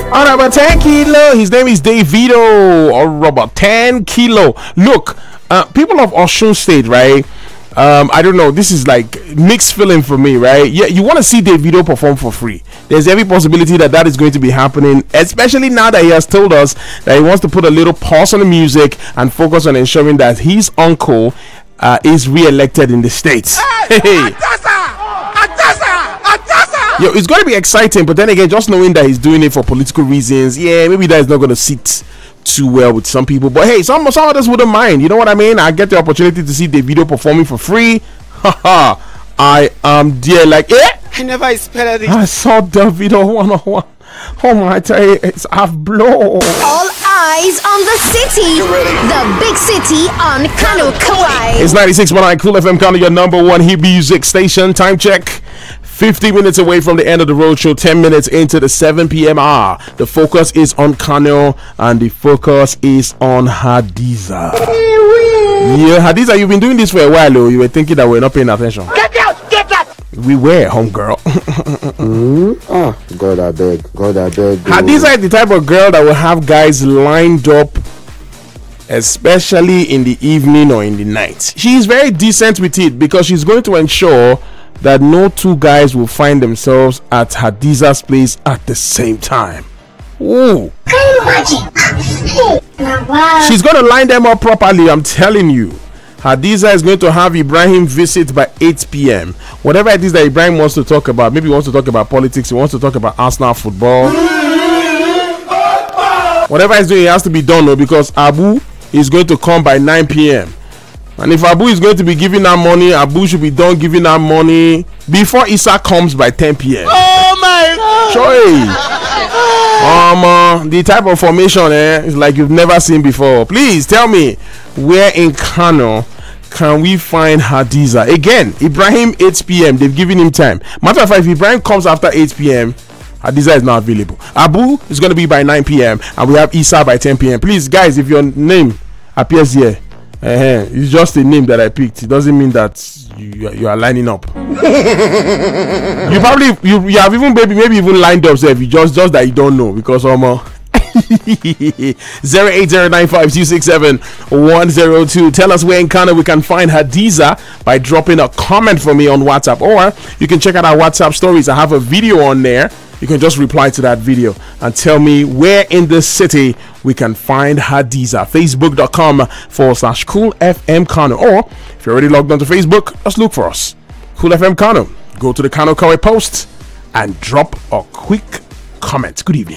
All right, about 10 kilo. His name is Davido, or about 10 kilo. Look, people of Osun State, right? I don't know. This is like mixed feeling for me, right? Yeah, you want to see Davido perform for free. There's every possibility that is going to be happening, especially now that he has told us that he wants to put a little pause on the music and focus on ensuring that his uncle is re-elected in the States. Hey. Yo, it's going to be exciting, but then again, just knowing that he's doing it for political reasons, yeah, maybe that is not going to sit too well with some people. But hey, some others wouldn't mind. You know what I mean? I get the opportunity to see Davido performing for free. Haha, I am dear. Like, I never expected it. I saw Davido 101. Oh my, tell you, it's half blow. All eyes on the city. The big city on Kano Kauai. It's 96.9 Cool FM Kano, your number one hit music station. Time check. 50 minutes away from the end of the road show, 10 minutes into the 7 p.m. hour. The focus is on Kano and the focus is on Hadiza. Yeah, Hadiza, you've been doing this for a while, though. You were thinking that we're not paying attention. Get out! Get out! We were, homegirl. Oh, God, I beg. Hadiza is the type of girl that will have guys lined up, especially in the evening or in the night. She is very decent with it because she's going to ensure that no two guys will find themselves at Hadiza's place at the same time. Ooh. She's going to line them up properly, I'm telling you. Hadiza is going to have Ibrahim visit by 8 p.m. Whatever it is that Ibrahim wants to talk about, maybe he wants to talk about politics, he wants to talk about Arsenal football. Whatever he's doing, it has to be done, though, because Abu is going to come by 9 p.m. And if Abu is going to be giving her money, Abu should be done giving her money before Issa comes by 10 p.m. Oh my God! The type of formation is like you've never seen before. Please tell me, where in Kano can we find Hadiza? Again, Ibrahim 8 p.m. They've given him time. Matter of fact, if Ibrahim comes after 8 p.m., Hadiza is not available. Abu is going to be by 9 p.m. and we have Issa by 10 p.m. Please, guys, if your name appears here, it's just a name that I picked. It doesn't mean that you are lining up. You probably you have even maybe even lined up. So if you just that you don't know because 08095267102. Tell us where in Kano we can find Hadiza by dropping a comment for me on WhatsApp, or you can check out our WhatsApp stories. I have a video on there. You can just reply to that video and tell me where in the city we can find Hadiza. Facebook.com/Cool FM Kano. Or if you're already logged onto Facebook, just look for us. Cool FM Kano. Go to the Kano Kauai post and drop a quick comment. Good evening.